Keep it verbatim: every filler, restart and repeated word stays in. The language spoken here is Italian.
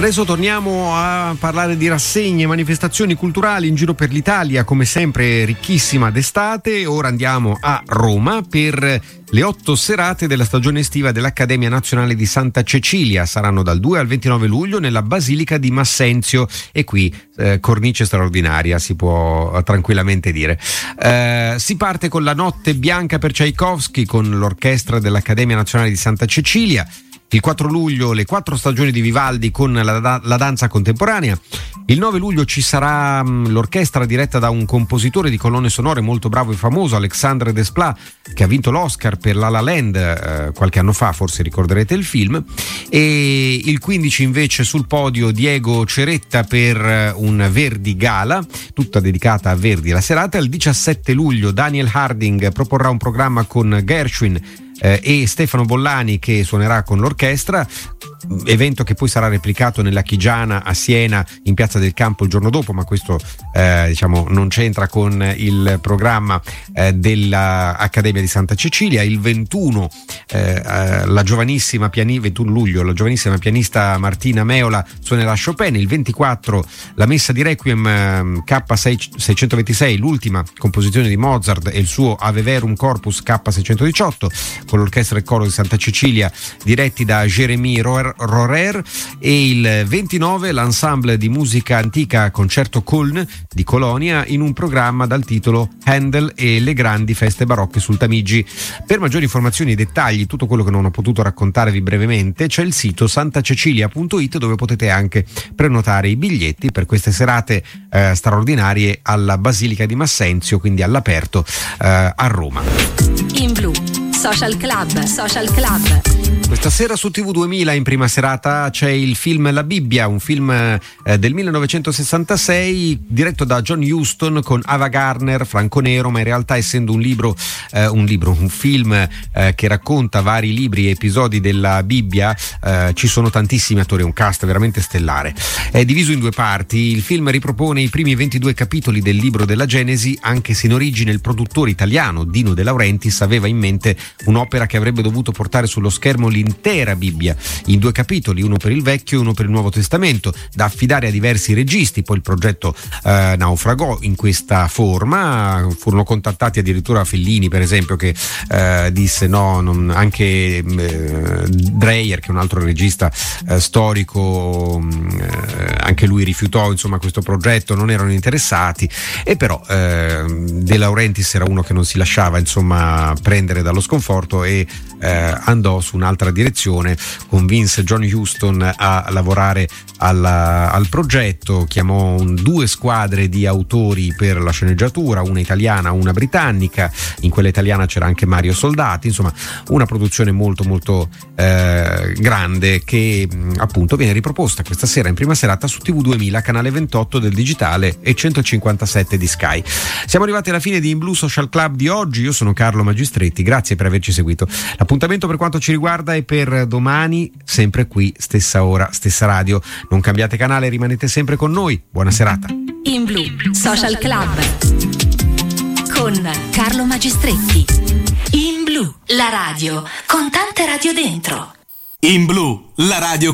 Adesso torniamo a parlare di rassegne, manifestazioni culturali in giro per l'Italia, come sempre ricchissima d'estate. Ora andiamo a Roma per le otto serate della stagione estiva dell'Accademia Nazionale di Santa Cecilia. Saranno dal due al ventinove luglio nella Basilica di Massenzio, e qui eh, cornice straordinaria, si può tranquillamente dire. Eh, si parte con la Notte Bianca per Tchaikovsky con l'orchestra dell'Accademia Nazionale di Santa Cecilia. Il quattro luglio le quattro stagioni di Vivaldi con la, la danza contemporanea. Il nove luglio ci sarà mh, l'orchestra diretta da un compositore di colonne sonore molto bravo e famoso, Alexandre Desplat, che ha vinto l'Oscar per La La Land eh, qualche anno fa, forse ricorderete il film. E il quindici invece sul podio Diego Ceretta per un Verdi Gala, tutta dedicata a Verdi la serata. Il diciassette luglio Daniel Harding proporrà un programma con Gershwin Eh, e Stefano Bollani, che suonerà con l'orchestra, evento che poi sarà replicato nella Chigiana a Siena in Piazza del Campo il giorno dopo, ma questo eh, diciamo non c'entra con il programma eh, dell'Accademia di Santa Cecilia. Il ventuno eh, la giovanissima piani- ventuno luglio la giovanissima pianista Martina Meola suonerà Chopin. Il ventiquattro la messa di Requiem eh, K seicentoventisei, l'ultima composizione di Mozart, e il suo Ave Verum Corpus K seicentodiciotto con l'orchestra e coro di Santa Cecilia diretti da Jérémy Rorer. E il ventinove l'ensemble di musica antica Concerto Köln di Colonia in un programma dal titolo Handel e le grandi feste barocche sul Tamigi. Per maggiori informazioni e dettagli, tutto quello che non ho potuto raccontarvi brevemente, c'è il sito santacecilia punto it, dove potete anche prenotare i biglietti per queste serate eh, straordinarie alla Basilica di Massenzio, quindi all'aperto eh, a Roma. In Blu Social Club, Social Club. Questa sera su T V duemila in prima serata c'è il film La Bibbia, un film eh, del millenovecentosessantasei diretto da John Huston con Ava Gardner, Franco Nero, ma in realtà, essendo un libro, eh, un libro, un film eh, che racconta vari libri e episodi della Bibbia, eh, ci sono tantissimi attori, un cast veramente stellare. È diviso in due parti. Il film ripropone i primi ventidue capitoli del libro della Genesi, anche se in origine il produttore italiano Dino De Laurentiis aveva in mente un'opera che avrebbe dovuto portare sullo schermo l'intera Bibbia in due capitoli, uno per il Vecchio e uno per il Nuovo Testamento, da affidare a diversi registi. Poi il progetto eh, naufragò in questa forma. Furono contattati addirittura Fellini, per esempio, che eh, disse no, non, anche eh, Dreyer, che è un altro regista eh, storico, eh, anche lui rifiutò insomma questo progetto, non erano interessati. E però eh, De Laurentiis era uno che non si lasciava insomma prendere dallo sconforto e eh, andò su un'altra direzione, convinse John Huston a lavorare alla, al progetto, chiamò un, due squadre di autori per la sceneggiatura, una italiana, una britannica. In quella italiana c'era anche Mario Soldati, insomma una produzione molto molto eh, grande che mh, appunto viene riproposta questa sera in prima serata su T V duemila, canale ventotto del digitale e centocinquantasette di Sky. Siamo arrivati alla fine di In Blu Social Club di oggi. Io sono Carlo Magistretti, grazie per averci seguito. L'appuntamento per quanto ci riguarda è per domani, sempre qui, stessa ora, stessa radio. Non cambiate canale, rimanete sempre con noi. Buona serata. In Blu Social Club con Carlo Magistretti. In Blu, la radio con tante radio dentro. In Blu, la radio